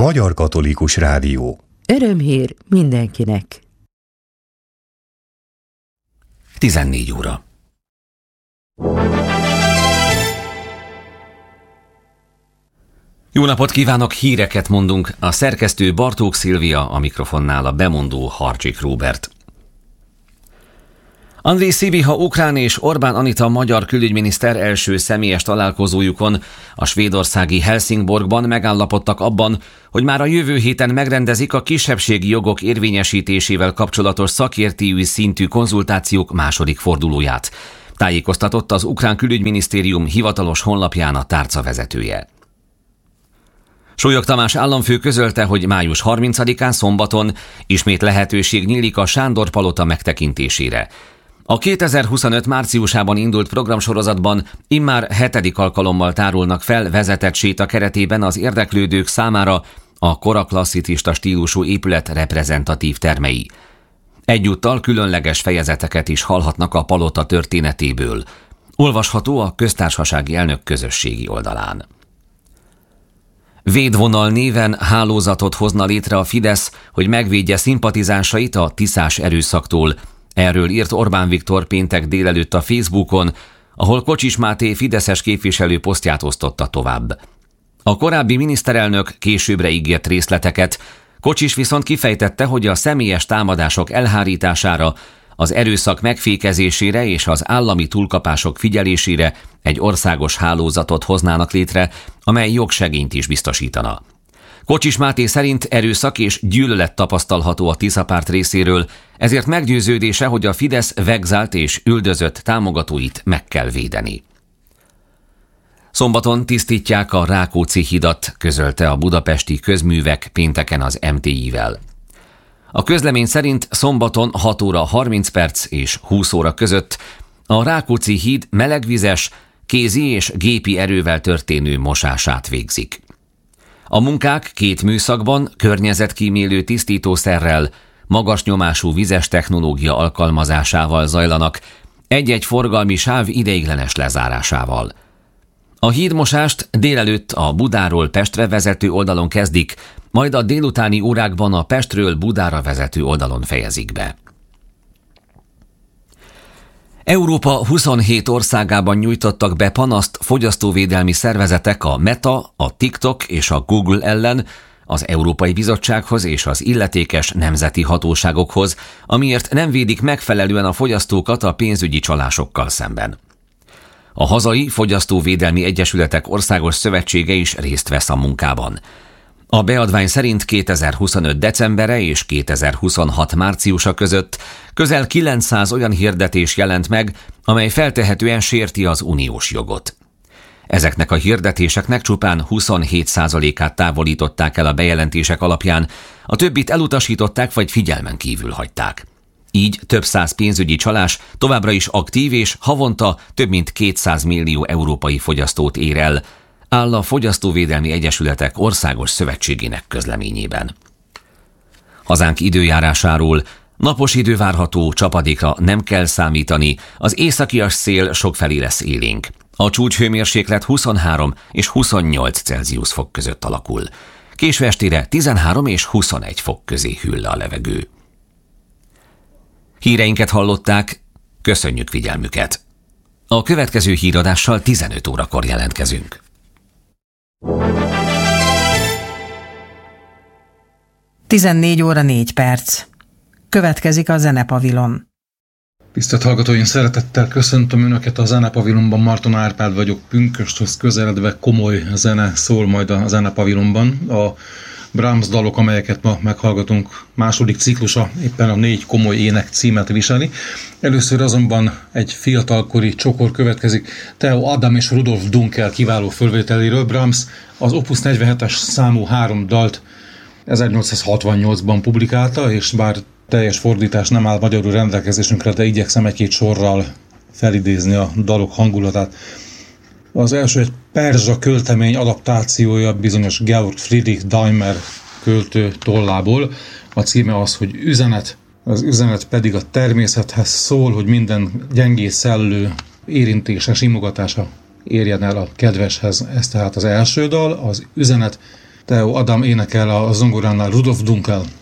Magyar Katolikus Rádió. Örömhír mindenkinek. 14 óra. Jó napot kívánok, híreket mondunk. A szerkesztő Bartók Szilvia, a mikrofonnál a bemondó Harcsik Róbert. Andrej Szíbiha ukrán és Orbán Anita magyar külügyminiszter első személyes találkozójukon a svédországi Helsingborgban megállapodtak abban, hogy már a jövő héten megrendezik a kisebbségi jogok érvényesítésével kapcsolatos szakértői szintű konzultációk második fordulóját. Tájékoztatott az ukrán külügyminisztérium hivatalos honlapján a tárca vezetője. Sólyog Tamás államfő közölte, hogy május 30-án szombaton ismét lehetőség nyílik a Sándor palota megtekintésére. A 2025 márciusában indult programsorozatban immár 7. alkalommal tárulnak fel vezetett séta keretében az érdeklődők számára a koraklasszicista stílusú épület reprezentatív termei. Egyúttal különleges fejezeteket is hallhatnak a palota történetéből. Olvasható a köztársasági elnök közösségi oldalán. Védvonal néven hálózatot hozna létre a Fidesz, hogy megvédje szimpatizánsait a tiszás erőszaktól. Erről írt Orbán Viktor péntek délelőtt a Facebookon, ahol Kocsis Máté fideszes képviselő posztját osztotta tovább. A korábbi miniszterelnök későbbre ígért részleteket, Kocsis viszont kifejtette, hogy a személyes támadások elhárítására, az erőszak megfékezésére és az állami túlkapások figyelésére egy országos hálózatot hoznának létre, amely jogsegélyt is biztosítana. Kocsis Máté szerint erőszak és gyűlölet tapasztalható a Tisza-párt részéről, ezért meggyőződése, hogy a Fidesz vegzált és üldözött támogatóit meg kell védeni. Szombaton tisztítják a Rákóczi hidat, közölte a Budapesti Közművek pénteken az MTI-vel. A közlemény szerint szombaton 6 óra 30 perc és 20 óra között a Rákóczi híd melegvizes, kézi és gépi erővel történő mosását végzik. A munkák 2 műszakban környezetkímélő tisztítószerrel, magas nyomású vizes technológia alkalmazásával zajlanak, egy-egy forgalmi sáv ideiglenes lezárásával. A hídmosást délelőtt a Budáról Pestre vezető oldalon kezdik, majd a délutáni órákban a Pestről Budára vezető oldalon fejezik be. Európa 27 országában nyújtottak be panaszt fogyasztóvédelmi szervezetek a Meta, a TikTok és a Google ellen, az Európai Bizottsághoz és az illetékes nemzeti hatóságokhoz, amiért nem védik megfelelően a fogyasztókat a pénzügyi csalásokkal szemben. A hazai fogyasztóvédelmi egyesületek országos szövetsége is részt vesz a munkában. A beadvány szerint 2025 decembere és 2026 márciusa között közel 900 olyan hirdetés jelent meg, amely feltehetően sérti az uniós jogot. Ezeknek a hirdetéseknek csupán 27%-át távolították el a bejelentések alapján, a többit elutasították vagy figyelmen kívül hagyták. Így több száz pénzügyi csalás továbbra is aktív és havonta több mint 200 millió európai fogyasztót ér el, áll a Fogyasztóvédelmi Egyesületek Országos Szövetségének közleményében. Hazánk időjárásáról: napos idő várható, csapadékra nem kell számítani, az északias szél sokfelé lesz élénk. A csúcshőmérséklet 23 és 28 Celsius fok között alakul. Késő estére 13 és 21 fok közé hűl le a levegő. Híreinket hallották, köszönjük figyelmüket! A következő híradással 15 órakor jelentkezünk. Tizennégy óra 4 perc. Következik a Zenepavilon. Tisztelt hallgatóim, szeretettel köszöntöm Önöket a Zenepavilonban. Marton Árpád vagyok, pünkösthöz közeledve komoly zene szól majd a Zenepavilonban. A Brahms dalok, amelyeket ma meghallgatunk, második ciklusa éppen a 4 komoly ének címet viseli. Először azonban egy fiatalkori csokor következik Theo Adam és Rudolf Dunkel kiváló fölvételéről. Brahms az Opus 47-es számú 3 dalt 1868-ban publikálta, és bár teljes fordítás nem áll magyarul rendelkezésünkre, de igyekszem egy-két sorral felidézni a dalok hangulatát. Az első egy perzsa költemény adaptációja bizonyos Georg Friedrich Daimer költő tollából. A címe az, hogy Üzenet. Az üzenet pedig a természethez szól, hogy minden gyengész szellő érintése, simogatása érjen el a kedveshez. Ez tehát az első dal, az Üzenet, Theo Adam énekel a zongoránál Rudolf Dunkel.